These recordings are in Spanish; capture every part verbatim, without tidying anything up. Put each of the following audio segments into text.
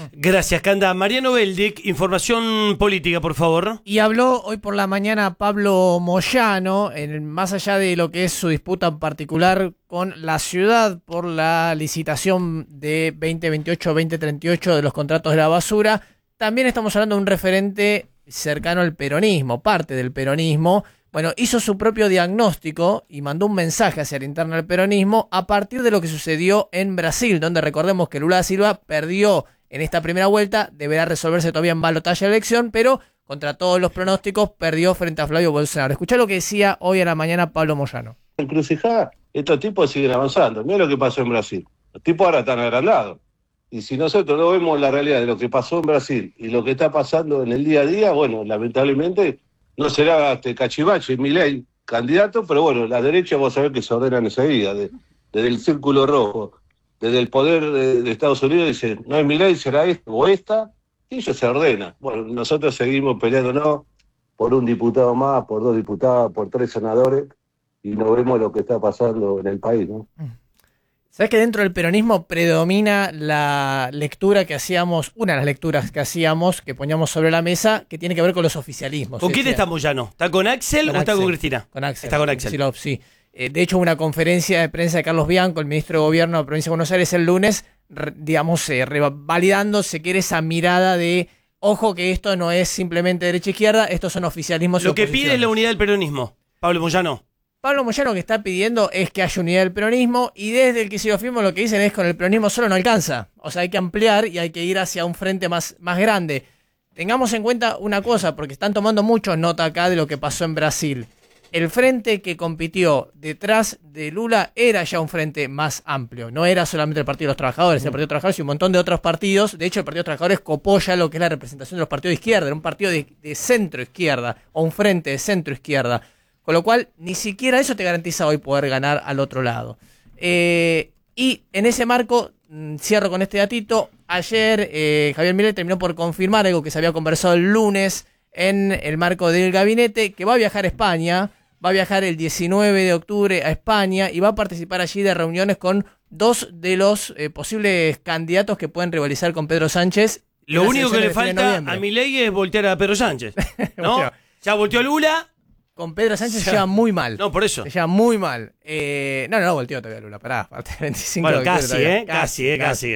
Gracias, Canda. Mariano Beldic, información política, por favor. Y habló hoy por la mañana Pablo Moyano, en, más allá de lo que es su disputa en particular con la ciudad por la licitación de veinte veintiocho veinte treinta y ocho de los contratos de la basura. También estamos hablando de un referente cercano al peronismo, parte del peronismo. Bueno, hizo su propio diagnóstico y mandó un mensaje hacia la interna del peronismo a partir de lo que sucedió en Brasil, donde recordemos que Lula da Silva perdió en esta primera vuelta, deberá resolverse todavía en balotaje de elección, pero contra todos los pronósticos perdió frente a Flavio Bolsonaro. Escuchá lo que decía hoy a la mañana Pablo Moyano. Encrucijada, estos tipos siguen avanzando. Mira lo que pasó en Brasil. Los tipos ahora están agrandados. Y si nosotros no vemos la realidad de lo que pasó en Brasil y lo que está pasando en el día a día, bueno, lamentablemente no será este Cachivache, Milei, candidato, pero bueno, la derecha vos sabés que se ordenan enseguida, de, desde el círculo rojo, desde el poder de, de Estados Unidos, dicen, no es Milei, será esto o esta, y ellos se ordenan. Bueno, nosotros seguimos peleándonos por un diputado más, por dos diputados, por tres senadores, y no vemos lo que está pasando en el país, ¿no? ¿Sabés que dentro del peronismo predomina la lectura que hacíamos, una de las lecturas que hacíamos, que poníamos sobre la mesa, que tiene que ver con los oficialismos? ¿Con ¿sí? quién está Moyano? ¿Está con Axel Con o está Axel. con Cristina? Con Axel. Está con Axel. Sí, sí. Eh, de hecho, una conferencia de prensa de Carlos Bianco, el ministro de Gobierno de la Provincia de Buenos Aires, el lunes, re, digamos, eh, revalidando, se quiere esa mirada de, ojo que esto no es simplemente derecha-izquierda, estos son oficialismos y Lo que pide es la unidad del peronismo. Pablo Moyano. Pablo Moyano lo que está pidiendo es que haya unidad del peronismo, y desde el que se lo firmo lo que dicen es que con el peronismo solo no alcanza. O sea, hay que ampliar y hay que ir hacia un frente más, más grande. Tengamos en cuenta una cosa, porque están tomando mucho nota acá de lo que pasó en Brasil. El frente que compitió detrás de Lula era ya un frente más amplio. No era solamente el Partido de los Trabajadores, el Partido de los Trabajadores y un montón de otros partidos. De hecho, el Partido de los Trabajadores copó ya lo que es la representación de los partidos de izquierda. Era un partido de, de centro-izquierda o un frente de centro-izquierda. Con lo cual, ni siquiera eso te garantiza hoy poder ganar al otro lado. Eh, y en ese marco, mmm, cierro con este datito. Ayer eh, Javier Milei terminó por confirmar algo que se había conversado el lunes en el marco del gabinete, que va a viajar a España, va a viajar el diecinueve de octubre a España y va a participar allí de reuniones con dos de los eh, posibles candidatos que pueden rivalizar con Pedro Sánchez. Lo único que le falta a Milei es voltear a Pedro Sánchez, ¿no? Ya volteó a Lula. Con Pedro Sánchez ya. se lleva muy mal. No, por eso. Se lleva muy mal. Eh, no, no, no volteó todavía Lula, pará. veinticinco bueno, de casi, todavía. ¿eh? Casi, eh, casi.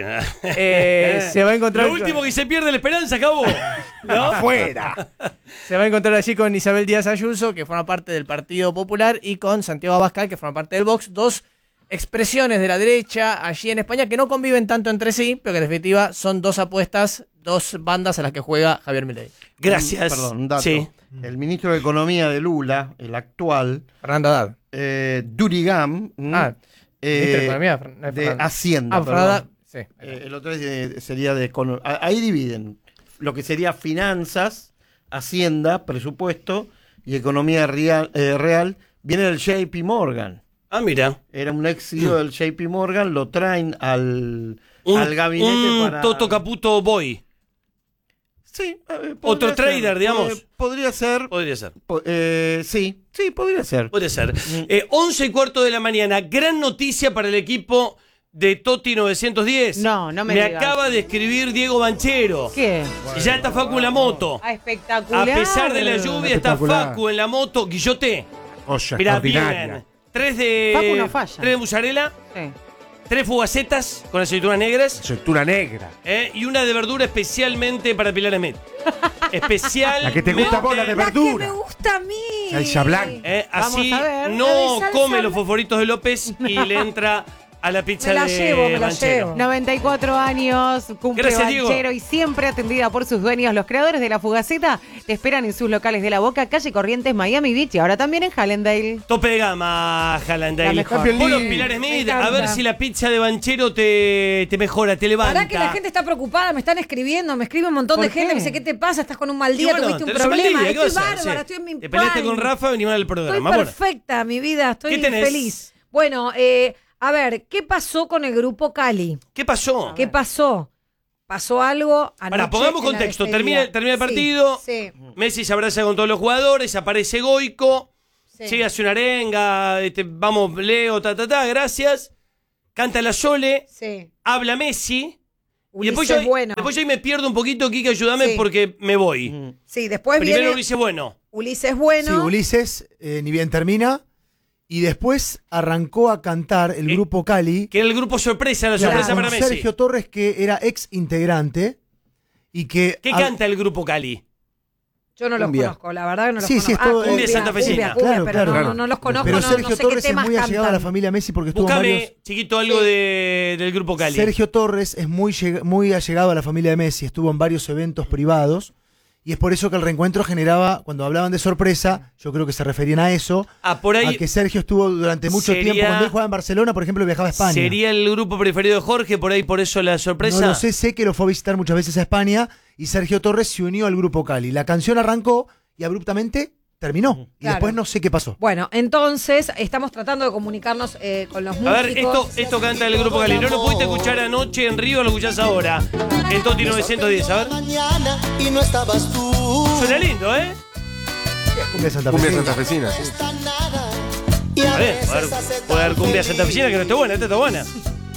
Eh, se va a encontrar... Lo último que se pierde la esperanza, acabó. ¿No? ¡Afuera! Se va a encontrar allí con Isabel Díaz Ayuso, que forma parte del Partido Popular, y con Santiago Abascal, que forma parte del Vox. Dos expresiones de la derecha allí en España que no conviven tanto entre sí, pero que en definitiva son dos apuestas, dos bandas a las que juega Javier Milei. Gracias. Un, perdón, un dato. Sí. El ministro de Economía de Lula, el actual, Fernando Haddad. eh, Durigam, Ah, eh, ministro de Economía. No, de Fernando. Hacienda. Ah, Fernando Haddad. Sí. Eh, el otro es de- sería de econo- a- ahí dividen lo que sería finanzas, Hacienda, presupuesto y economía real, eh, real. Viene del J P Morgan. Ah, mira. Era un ex C E O del J P Morgan, lo traen al, Un, al gabinete un para... Toto Caputo Boy. Sí, eh, podría Otro ser, trader, digamos. eh, podría ser. Podría ser. po- eh, sí, sí, podría ser. Podría ser. Eh, once y cuarto de la mañana. Gran noticia para el equipo de Toti novecientos diez. No, no me Me digas. acaba de escribir Diego Banchero. ¿Qué? Ya está Facu en la moto. Ah, A espectacular. pesar de la lluvia, está Espectacular. Facu en la moto. Guillote. Olla Mirá extraordinaria. bien. Tres de. Facu no falla. Tres de mozzarella. Sí. Tres fugacetas con aceitunas negras. Aceituna negra. eh, y una de verdura especialmente para Pilar Smith. Especial. La que te gusta a vos, la de La que verdura. me gusta a mí. Salsa blanca. Eh, Vamos así a ver, no la de salsa come blanca. los fosforitos de López y le entra a la pizza Me la de llevo, me la Banchero. llevo. noventa y cuatro años, cumple Gracias, Diego. Banchero y siempre atendida por sus dueños. Los creadores de la Fugaceta te esperan en sus locales de La Boca, calle Corrientes, Miami Beach y ahora también en Hallandale. Tope de gama, La Hallandale. mejor. Bueno, Pilar Smith, Me a ver encanta. si la pizza de Banchero te, te mejora, te levanta. Para que la gente está preocupada, me están escribiendo, me escribe un montón de ¿Por gente, qué? me dice, ¿qué te pasa? ¿Estás con un mal Y día? bueno, ¿Tuviste un tenés un mal problema? día, ¿qué Estoy vas a hacer? bárbara, Sí. estoy en mi Te peleaste prime. con Rafa, venimos al Estoy programa. Bueno, perfecta, mi vida, estoy ¿Qué tenés? feliz. Bueno, eh, a ver, ¿qué pasó con el grupo Cali? ¿qué pasó? ¿Qué pasó? ¿Pasó algo anoche? Pará, pongamos en la contexto. despedida? Termina, termina el Sí, partido. Sí, Messi se abraza con todos los jugadores, aparece Goico. sí. Llega hace una arenga, este, vamos, Leo, ta, ta, ta, gracias. Canta la Sole, Sí. habla Messi Y después Ulises yo, Bueno. después yo ahí me pierdo un poquito, Kike, ayúdame Sí. porque me voy. Sí, después Primero viene Ulises Bueno. Ulises Bueno. Sí, Ulises, eh, ni bien termina. Y después arrancó a cantar el Eh, grupo Cali. Que era el grupo sorpresa, la Claro, sorpresa con para Messi. Sergio Torres, que era ex integrante. Y que. ¿Qué a- canta el grupo Cali? Yo no los Cumbia. conozco, la verdad que no los Sí, sí, conozco. es todo- Ah, Cumbia santafesina. cumbia, cumbia, Claro, pero claro. no, Claro. no, no los conozco, Pero no, no Sergio sé qué Torres es temas muy allegado a la cantan. familia Messi porque estuvo en varios. Búscame, chiquito, algo Sí. de, del grupo Cali. Sergio Torres es muy, lleg- muy allegado a la familia de Messi, estuvo en varios eventos privados y es por eso que el reencuentro generaba, cuando hablaban de sorpresa, yo creo que se referían a eso, Ah, por ahí a que Sergio estuvo durante mucho sería- tiempo, cuando él jugaba en Barcelona, por ejemplo, viajaba a España. sería el grupo preferido de Jorge, por ahí por eso la sorpresa. No lo sé, sé que lo fue a visitar muchas veces a España y Sergio Torres se unió al grupo Cali. La canción arrancó y abruptamente terminó. Y Claro. después no sé qué pasó. Bueno, entonces estamos tratando de comunicarnos eh, con los A músicos. ver, esto, esto canta el grupo Cali. No lo pudiste escuchar anoche en Río, lo escuchás ahora. En Toti novecientos diez, a ver. Mañana y no estabas tú. Suena lindo, ¿eh? Cumbia Santa Cumbia Fe. santafesina, sí. Está nada. Y A a ver, veces puede hace haber, puede haber tan cumbia feliz. santafesina que no esté buena, esta está buena.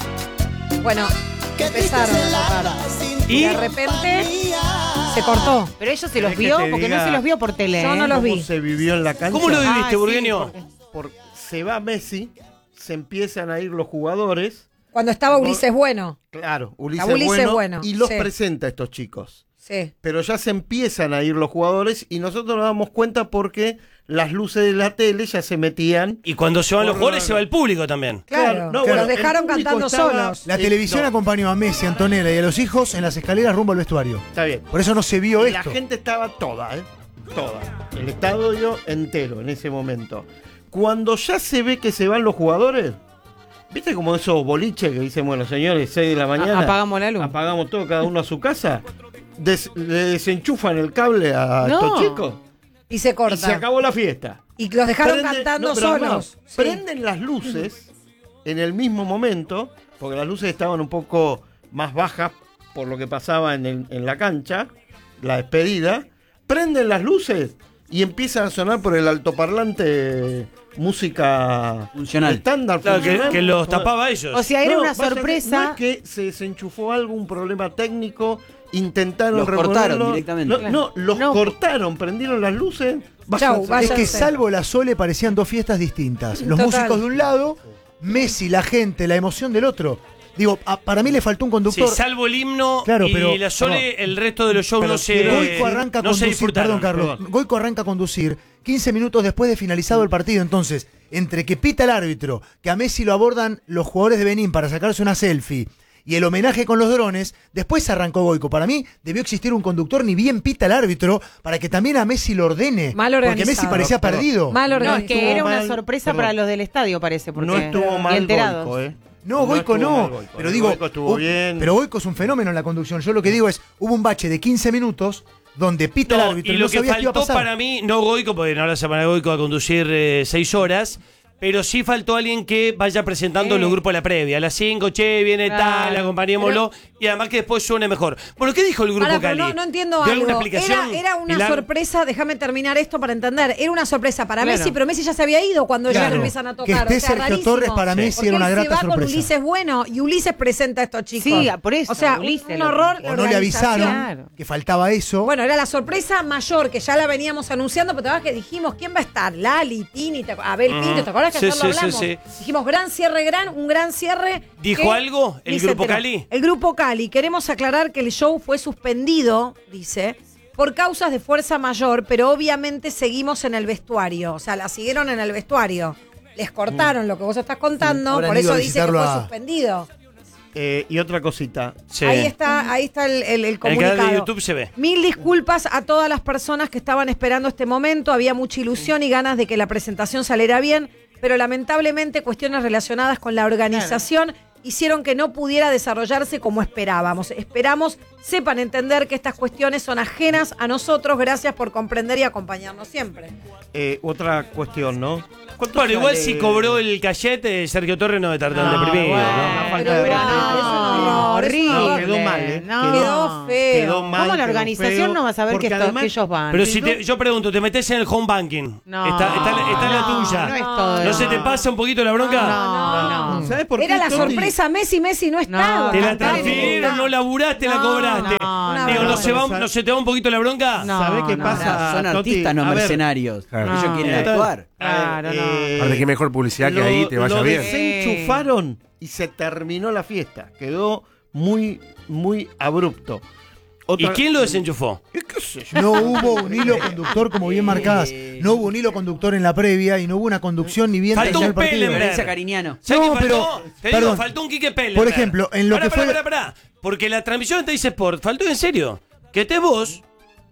Bueno, Qué empezaron triste a es el tocar. alma sin Y- tu De repente compañía. se cortó. Pero ellos se los ¿Querés que vio, te porque no diga? se los vio por tele. Yo ¿eh? no los vi. ¿Cómo se vivió en la cancha? ¿Cómo lo viviste, Ah, sí, Burgueño? porque- Por- se va Messi, se empiezan a ir los jugadores. Cuando estaba Ulises Bueno. Claro, Ulises, Ulises bueno, Bueno, y los sí. presenta a estos chicos. Sí. Pero ya se empiezan a ir los jugadores y nosotros nos damos cuenta porque las luces de la tele ya se metían. Y cuando se van los Por- jugadores, se va el público también. Claro, no, que bueno, los dejaron el público cantando estaba- solos. La Eh, televisión no. acompañó a Messi, a Antonella y a los hijos en las escaleras rumbo al vestuario. Está bien. Por eso no se vio Y la esto. gente estaba toda, ¿eh? Toda. El estadio entero en ese momento. Cuando ya se ve que se van los jugadores, ¿viste como esos boliches que dicen, bueno, señores, seis de la mañana? A- apagamos la luz. Apagamos todo, cada uno a su casa. Des- le desenchufan el cable a No. estos chicos. Y se Y corta. se acabó la fiesta. Y los dejaron Prende- cantando no, pero no, solos. Sí. Prenden las luces en el mismo momento, porque las luces estaban un poco más bajas por lo que pasaba en, el- en la cancha, la despedida. Prenden las luces y empiezan a sonar por el altoparlante música Funcional. estándar. Claro, que, funcional. que los tapaba a ellos. O sea, era No, una vaya que- sorpresa. No es que se desenchufó algo, un problema técnico, intentaron Los cortaron reponerlo. directamente. No, no, los No. cortaron, prendieron las luces. Chau, váyanse. Es que váyanse. salvo la Sole parecían dos fiestas distintas. Los Total. músicos de un lado, Messi, la gente, la emoción del otro. Digo, a- para mí le faltó un Sí, conductor. salvo el himno Claro, y pero- la Sole, perdón. el resto de los shows Pero no si se, Goico arranca a no se conducir, disfrutaron. perdón, Carlos. Perdón. Goico arranca a conducir quince minutos después de finalizado el partido. Entonces, entre que pita el árbitro, que a Messi lo abordan los jugadores de Benín para sacarse una selfie y el homenaje con los drones, después arrancó Goico. Para mí debió existir un conductor, ni bien pita el árbitro, para que también a Messi lo ordene. Mal porque organizado. Messi parecía Perdón. perdido. Mal No, organizado. es que estuvo era una mal, sorpresa perdón. para los del estadio, parece. Porque, No estuvo y mal enterados. Goico, ¿eh? No, Goico estuvo no. mal Goico, Pero ¿eh? digo, Goico estuvo hu- bien. pero Goico es un fenómeno en la conducción. Yo lo que digo es, hubo un bache de quince minutos donde pita el No, árbitro y y lo no que sabía qué iba a faltó pasar. para mí, no Goico, porque no ahora se para Goico a conducir eh, seis horas, pero sí faltó alguien que vaya presentando Sí. los grupos a la previa. A las cinco, che, viene Claro. tal, acompañémoslo, y además que después suene mejor. Bueno, ¿qué dijo el grupo Ahora, pero Cali? no, no entiendo ¿Dio alguna algo. explicación? Era, era una Pilar? sorpresa, déjame terminar esto para entender. Era una sorpresa para Claro. Messi, pero Messi ya se había ido cuando Claro. ellos empiezan a Que tocar. esté o sea, Sergio rarísimo. Torres para Messi Porque era una él grata se va sorpresa. con Ulises Bueno y Ulises presenta a estos chicos. Sí, por eso, O sea, Ulises un lo- horror. O no le avisaron Claro. que faltaba eso. Bueno, era la sorpresa mayor que ya la veníamos anunciando, pero te acuerdas que dijimos quién va a estar, Lali, Tini, te acu- Abel Pinto, ¿te acuerdas que Sí, ayer lo sí, sí, hablamos? sí. Dijimos gran cierre, gran, un gran cierre. ¿Dijo que algo el ni se Grupo enteró. Cali? El Grupo Cali. Queremos aclarar que el show fue suspendido, dice, por causas de fuerza mayor, pero obviamente seguimos en el vestuario. O sea, la siguieron en el vestuario. Les cortaron lo que vos estás contando, Habrán por ido eso a dice que visitarlo fue a- suspendido. Eh, y otra cosita. Sí. Ahí está, ahí está el, el, el En el comunicado. canal de YouTube se ve. Mil disculpas a todas las personas que estaban esperando este momento. Había mucha ilusión y ganas de que la presentación saliera bien, pero lamentablemente cuestiones relacionadas con la organización hicieron que no pudiera desarrollarse como esperábamos. Esperamos sepan entender que estas cuestiones son ajenas a nosotros. Gracias por comprender y acompañarnos siempre. Eh, otra cuestión, ¿no? ¿Cuánto Bueno, igual sale- si cobró el cachete, Sergio Torres no debe estar tan No, deprimido, bueno, ¿no? Una falta pero de bueno, respeto. es un horror, es un horrible. horror. Quedó mal, ¿eh? No. Quedó feo. Quedó mal, ¿Cómo la quedó organización feo, no va a saber que, porque esto- además- que ellos van? Pero si no- te, yo pregunto, ¿te metes en el home banking? No. Está, está, está en la No, tuya. no es ¿No todo eso. se te pasa un poquito la bronca? No, no. ¿Sabes por qué, Era la Toti? sorpresa tenés a Messi, Messi no estaba. No, Te la no, transfirieron, no laburaste, la No, cobraste. no, Digo, no, ¿no, no, se va, no. ¿no se te va un poquito la bronca? No. ¿Sabés qué no, pasa? Son Toti? artistas, no A ver, mercenarios. Claro. Ellos quieren No. actuar. Claro, no. eh, Aparte, qué mejor publicidad que lo- ahí te vaya lo bien. desenchufaron y se terminó la fiesta. Quedó muy, muy abrupto. ¿Y Otra- quién lo desenchufó? ¿Qué sé yo? No hubo un hilo conductor, como bien marcás. No hubo un hilo conductor en la previa y no hubo una conducción ni bien Faltó terminó un el partido. Pellember. Florencia Cariñano. ¿Sabes No, qué faltó? pero- Te digo, perdón. faltó un Quique Pellember. Por ejemplo, en lo Pará, que pará, fue- pará, pará. Porque la transmisión de Dice Sport faltó en serio. Que estés vos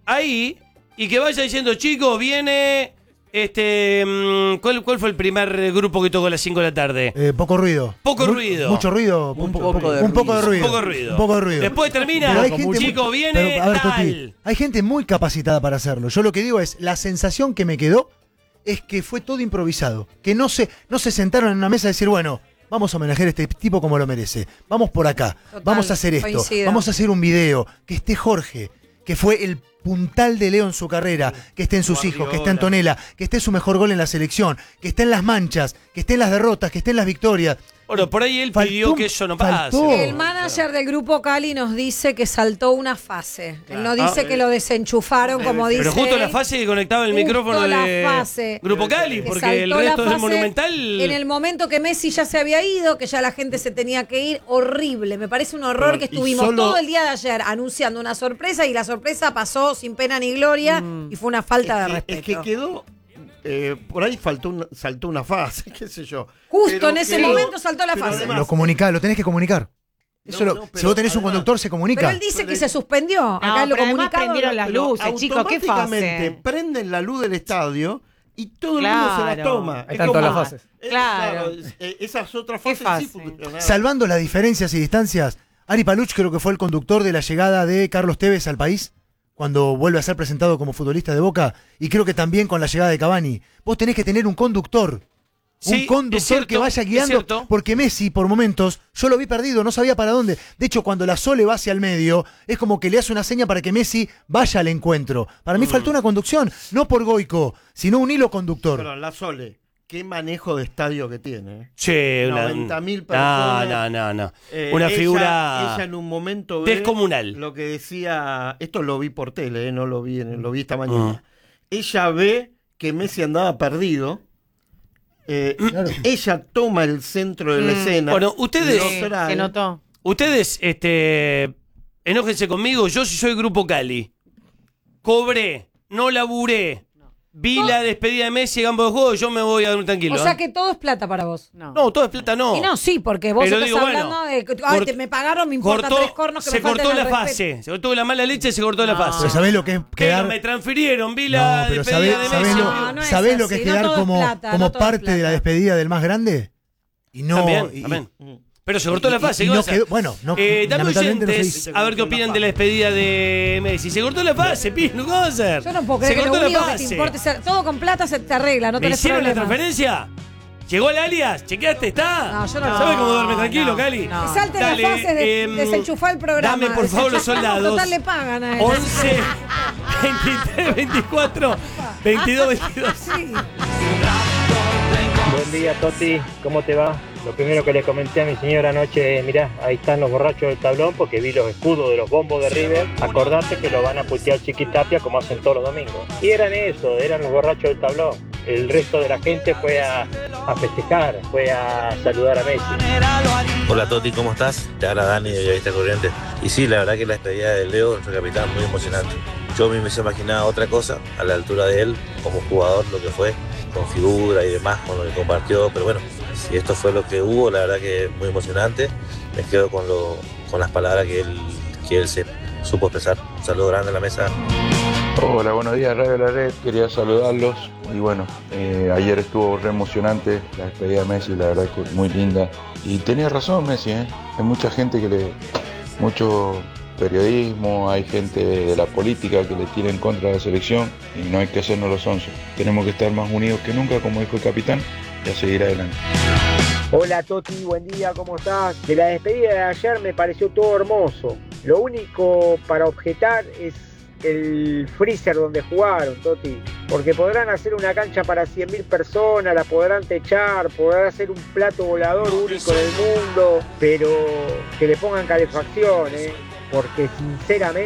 ahí y que vaya diciendo, chicos, viene. Este. mm, ¿cuál, ¿Cuál fue el primer grupo que tocó a las cinco de la tarde? Eh, poco ruido. Poco Mu- ruido. Mucho ruido. Un un po- poco de un poco de ruido. ruido. Un poco de ruido. Un poco de ruido. Después termina, Pero hay gente chico, muy- viene pero, a ver, Toti, tal. hay gente muy capacitada para hacerlo. Yo lo que digo es, la sensación que me quedó es que fue todo improvisado. Que no se, no se sentaron en una mesa a decir, bueno, vamos a homenajear a este tipo como lo merece. Vamos por acá. Total, vamos a hacer esto. coincido. Vamos a hacer un video. Que esté Jorge, que fue el puntal de Leo en su carrera, que esté en sus hijos, que esté Antonella, que esté su mejor gol en la selección, que esté en las manchas, que esté en las derrotas, que esté en las victorias. Bueno, por ahí él Faltó- pidió que eso no pase. faltó. El manager del grupo Cali nos dice que saltó una fase. Él no dice Ah, que lo desenchufaron, como dice. Pero justo él. la fase que conectaba el Justo micrófono la de fase. Grupo Cali, Que porque el saltó la resto del fase Monumental. En el momento que Messi ya se había ido, que ya la gente se tenía que ir, horrible. Me parece un horror Pero, que y estuvimos solo- todo el día de ayer anunciando una sorpresa y la sorpresa pasó sin pena ni gloria y fue una falta de Es que, respeto. es que quedó. eh, por ahí faltó una, saltó una fase, qué sé yo. Justo Pero en ese quedó- momento saltó la pero fase. además- Lo comunicás, lo tenés que comunicar. Eso No, lo- no, si pero vos tenés un además- conductor, se comunica. Pero él dice que se suspendió. No, Acá en lo pero además comunicado. prendieron las Pero luces, chicos, qué automáticamente fase. prenden la luz del estadio y todo el mundo se la Claro. toma. Ahí Es están como- todas las fases. eh, Claro. eh, esas otras Qué fases sí fase. funcionaron. Salvando las diferencias y distancias, Ari Paluch creo que fue el conductor de la llegada de Carlos Tevez al país, cuando vuelve a ser presentado como futbolista de Boca, y creo que también con la llegada de Cavani. Vos tenés que tener un conductor. Sí, un conductor es cierto, que vaya es guiando, cierto. porque Messi por momentos, yo lo vi perdido, no sabía para dónde. De hecho, cuando la Sole va hacia el medio, es como que le hace una seña para que Messi vaya al encuentro. Para mí Mm. faltó una conducción, no por Goico, sino un hilo conductor. Pero la Sole, qué manejo de estadio que tiene. eh. Che, una. noventa mil No, personas. no, no, no. Eh, Una ella- figura. Ella en un momento ve descomunal. Lo que decía, esto lo vi por tele, eh, no lo vi, en- lo vi esta mañana. Mm. Ella ve que Messi andaba perdido. eh, Ella toma el centro de la Mm. escena. Bueno, ustedes- lo trae. Se notó. Ustedes, este. Enójense conmigo, yo si soy Grupo Cali. Cobré, no laburé. Vi la despedida de Messi en campo de juego, yo me voy a dormir tranquilo. O sea ¿eh? que todo es plata para vos. No. No, todo es plata, no. Y no, sí, porque vos Pero estás digo, hablando bueno, de que ay, cort- te me pagaron, me importan cortó- tres cornos que se me falten cortó la al respeto. fase. Se cortó la mala leche, se cortó la No. fase. Pero ¿sabés lo que es Pero quedar? me transfirieron, vi No, la pero despedida ¿sabés, de sabés Messi. lo, No, no es sabés lo que así, es no quedar todo es como, plata, como no todo es parte de la plata. despedida del más grande? Y no. También, y- también. Mm. Pero se cortó la y- fase. y ¿qué no va a hacer? quedó- bueno, no- eh, dame lamentablemente no se oyentes, hizo. a ver qué opinan de la despedida de Messi. Se cortó la fase, Pino, ¿qué va a hacer? Yo no puedo Se creer que lo cortó la único que te fase. importa es ser- todo con plata se te arregla, no ¿Me tenés hicieron la problema. transferencia? ¿Llegó el alias? ¿Chequeaste? ¿Está? No, yo no lo- ¿Sabes cómo duerme No, tranquilo, no, Cali? no. Que salte Dale, las fases de em, desenchufar el programa. Dame, por favor, los Desenchufar, soldados. Total le pagan a él. once, veintitrés, veinticuatro, veintidós, veintidós. Sí. Buen día, Toti, ¿cómo te va? Lo primero que le comenté a mi señora anoche, mirá, ahí están los borrachos del tablón porque vi los escudos de los bombos de River. Acordate que lo van a putear Chiquitapia como hacen todos los domingos. Y eran eso, eran los borrachos del tablón. El resto de la gente fue a, a festejar, fue a saludar a Messi. Hola Toti, ¿cómo estás? Te habla Dani de Villavista Corrientes. Y sí, la verdad que la despedida de Leo, nuestro capitán, muy emocionante. Yo me hubiese imaginado otra cosa a la altura de él, como jugador, lo que fue, con figura y demás, con lo que compartió, pero bueno, si esto fue lo que hubo, la verdad que muy emocionante. Me quedo con, lo, con las palabras que él, que él se supo expresar. Un saludo grande a la mesa. Hola, buenos días, Radio La Red, quería saludarlos y bueno, eh, ayer estuvo re emocionante la despedida de Messi, la verdad que muy linda y tenía razón Messi, ¿eh? Hay mucha gente que le, mucho periodismo, hay gente de la política que le tira en contra de la selección y no hay que hacernos los once, tenemos que estar más unidos que nunca, como dijo el capitán, y a seguir adelante. Hola Toti, buen día, ¿cómo estás? De la despedida de ayer me pareció todo hermoso. Lo único para objetar es el freezer donde jugaron, Toti. Porque podrán hacer una cancha para cien mil personas, la podrán techar, podrán hacer un plato volador único en el mundo, pero que le pongan calefacción, ¿eh? Porque sinceramente